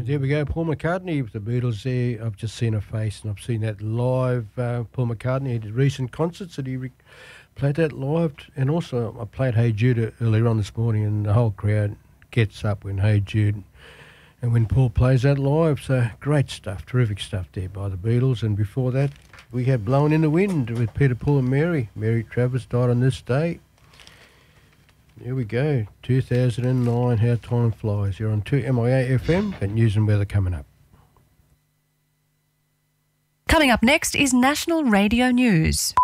There we go, Paul McCartney with the Beatles there. I've just seen a face, and I've seen that live. Paul McCartney at recent concerts that he played that live, and also I played Hey Jude earlier on this morning, and the whole crowd gets up when Hey Jude and when Paul plays that live. So great stuff, terrific stuff there by the Beatles. And before that, we had Blowing in the Wind with Peter, Paul and Mary. Mary Travers died on this day. Here we go, 2009, how time flies. You're on 2MIA FM and news and weather coming up. Coming up next is National Radio News.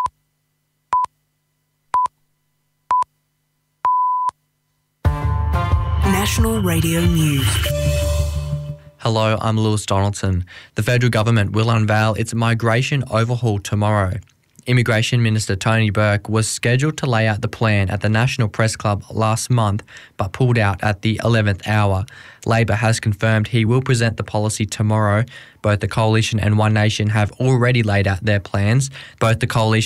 National Radio News. Hello, I'm Lewis Donaldson. The federal government will unveil its migration overhaul tomorrow. Immigration Minister Tony Burke was scheduled to lay out the plan at the National Press Club last month, but pulled out at the 11th hour. Labor has confirmed he will present the policy tomorrow. Both the Coalition and One Nation have already laid out their plans. The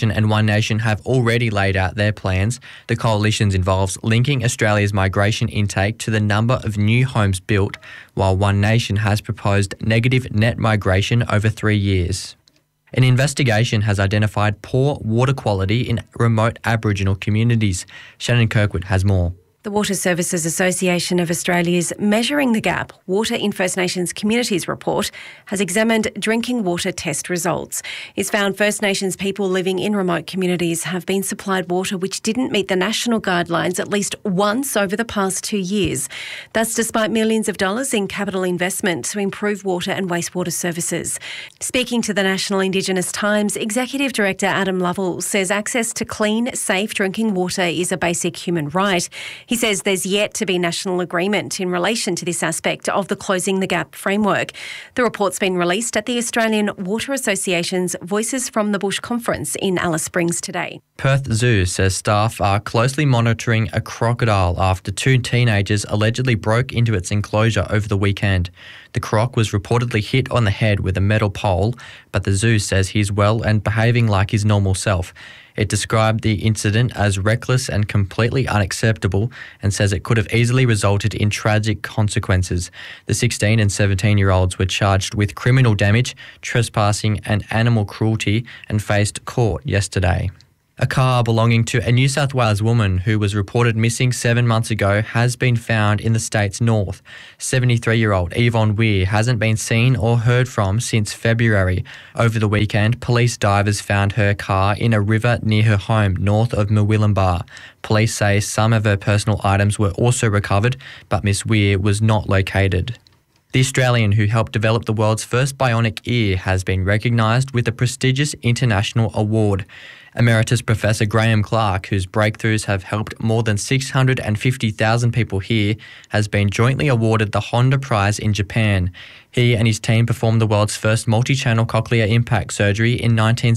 Coalition's involves linking Australia's migration intake to the number of new homes built, while One Nation has proposed negative net migration over 3 years. An investigation has identified poor water quality in remote Aboriginal communities. Shannon Kirkwood has more. The Water Services Association of Australia's Measuring the Gap Water in First Nations Communities report has examined drinking water test results. It's found First Nations people living in remote communities have been supplied water which didn't meet the national guidelines at least once over the past 2 years. That's despite millions of dollars in capital investment to improve water and wastewater services. Speaking to the National Indigenous Times, Executive Director Adam Lovell says access to clean, safe drinking water is a basic human right. He says there's yet to be national agreement in relation to this aspect of the Closing the Gap framework. The report's been released at the Australian Water Association's Voices from the Bush conference in Alice Springs today. Perth Zoo says staff are closely monitoring a crocodile after 2 teenagers allegedly broke into its enclosure over the weekend. The croc was reportedly hit on the head with a metal pole, but the zoo says he's well and behaving like his normal self. It described the incident as reckless and completely unacceptable and says it could have easily resulted in tragic consequences. The 16 and 17-year-olds were charged with criminal damage, trespassing and animal cruelty and faced court yesterday. A car belonging to a New South Wales woman who was reported missing 7 months ago has been found in the state's north. 73-year-old Yvonne Weir hasn't been seen or heard from since February. Over the weekend, police divers found her car in a river near her home north of Murwillumbah. Police say some of her personal items were also recovered, but Miss Weir was not located. The Australian who helped develop the world's first bionic ear has been recognised with a prestigious international award. Emeritus Professor Graham Clark, whose breakthroughs have helped more than 650,000 people hear, has been jointly awarded the Honda Prize in Japan. He and his team performed the world's first multi-channel cochlear impact surgery in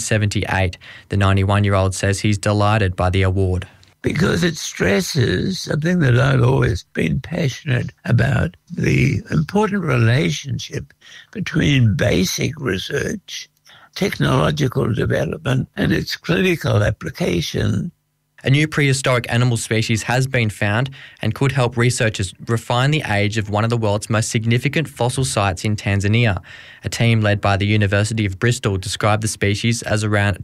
1978. The 91-year-old says he's delighted by the award. Because it stresses something that I've always been passionate about, the important relationship between basic research, technological development, and its clinical application. A new prehistoric animal species has been found and could help researchers refine the age of one of the world's most significant fossil sites in Tanzania. A team led by the University of Bristol described the species as around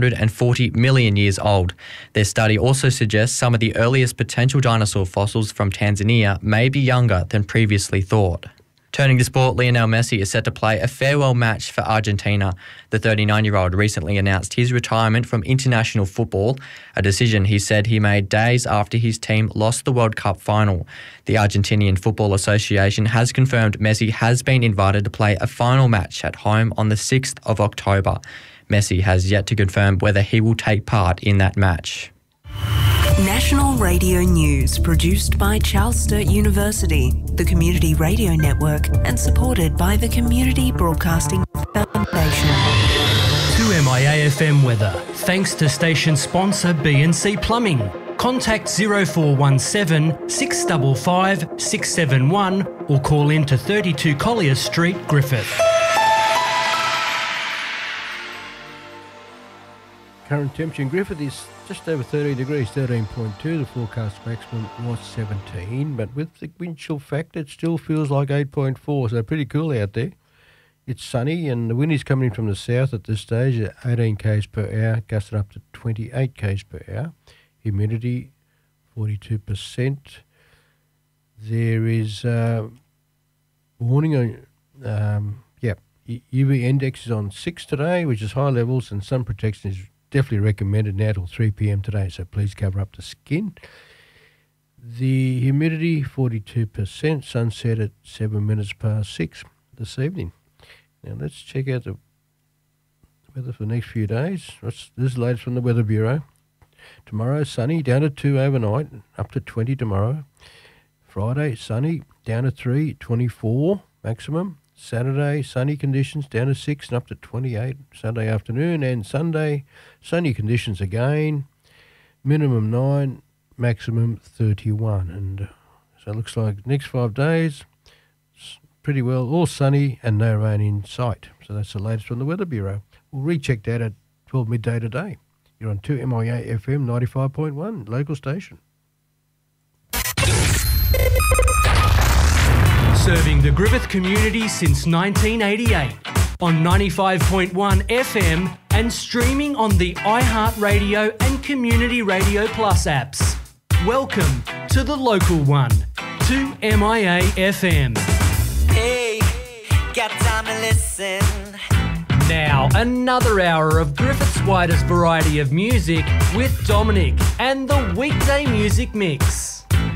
240 million years old. Their study also suggests some of the earliest potential dinosaur fossils from Tanzania may be younger than previously thought. Turning to sport, Lionel Messi is set to play a farewell match for Argentina. The 39-year-old recently announced his retirement from international football, a decision he said he made days after his team lost the World Cup final. The Argentinian Football Association has confirmed Messi has been invited to play a final match at home on the 6th of October. Messi has yet to confirm whether he will take part in that match. National Radio News, produced by Charles Sturt University, the Community Radio Network, and supported by the Community Broadcasting Foundation. 2MIA FM weather, thanks to station sponsor B&C Plumbing. Contact 0417 655 671 or call in to 32 Collier Street, Griffith. current temperature in Griffith is just over 13 degrees, 13.2. The forecast maximum was 17, but with the wind chill factor, it still feels like 8.4, so pretty cool out there. It's sunny, and the wind is coming in from the south at this stage at 18 k's per hour, gusting up to 28 k's per hour. Humidity, 42%. There is warning on, UV index is on 6 today, which is high levels, and sun protection is definitely recommended now till 3 p.m. today, so please cover up the skin. The humidity, 42%, sunset at 7 minutes past 6 this evening. Now let's check out the weather for the next few days. This is the latest from the Weather Bureau. Tomorrow, sunny, down to 2 overnight, up to 20 tomorrow. Friday, sunny, down to 3, 24 maximum. Saturday, sunny conditions, down to 6 and up to 28 Sunday afternoon. And Sunday, sunny conditions again, minimum 9, maximum 31. And so it looks like next 5 days, pretty well all sunny and no rain in sight. So that's the latest from the Weather Bureau. We'll recheck that at 12 midday today. You're on 2MIA FM 95.1, local station. Serving the Griffith community since 1988 on 95.1 FM and streaming on the iHeartRadio and Community Radio Plus apps. Welcome to the local one, 2MIA FM. Hey, got time to listen. Now, another hour of Griffith's widest variety of music with Dominic and the weekday music mix.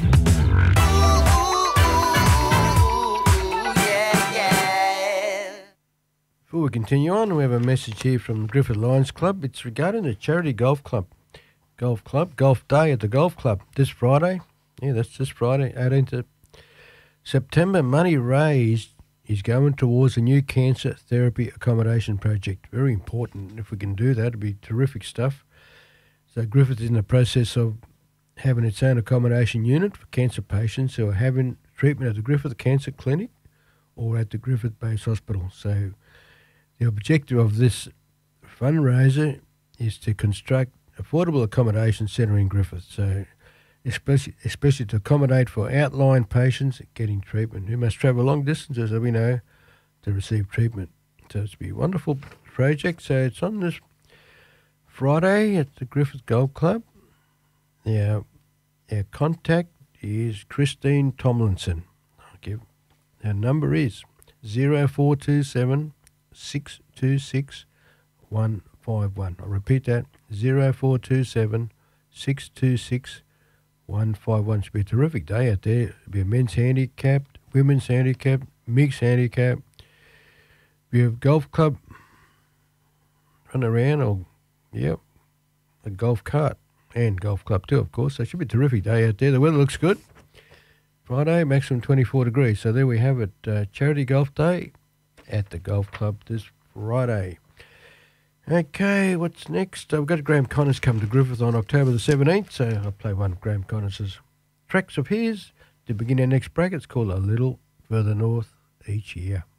Before we continue on, we have a message here from Griffith Lions Club. It's regarding the Charity Golf Club. Golf Day at the Golf Club this Friday. Yeah, that's this Friday, 18th of September. Money raised is going towards a new cancer therapy accommodation project. Very important. If we can do that, it'd be terrific stuff. So Griffith is in the process of having its own accommodation unit for cancer patients who are having treatment at the Griffith Cancer Clinic or at the Griffith Base Hospital. So the objective of this fundraiser is to construct affordable accommodation centre in Griffith, so especially to accommodate for outlying patients getting treatment who must travel long distances, as we know, to receive treatment. So it's be a wonderful project. So it's on this Friday at the Griffith Golf Club. Our contact is Christine Tomlinson. Her number is 0427 626 151. I'll repeat that, 0427 626 151. Should be a terrific day out there. It'll be a men's handicap, women's handicap, mixed handicap. We have golf club run around, or a golf cart and golf club too, of course. So it should be a terrific day out there. The weather looks good. Friday, maximum 24 degrees. So there we have it, Charity Golf Day at the golf club this Friday. Okay, what's next? We've got Graham Connors come to Griffith on October the 17th, so I'll play one of Graham Connors' tracks of his to begin our next break. It's called A Little Further North Each Year.